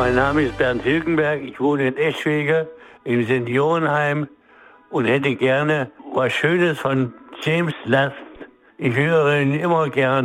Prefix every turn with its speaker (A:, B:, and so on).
A: Mein Name ist Bernd Hilgenberg, ich wohne in Eschwege im Seniorenheim und hätte gerne was Schönes von James Last. Ich höre ihn immer gern.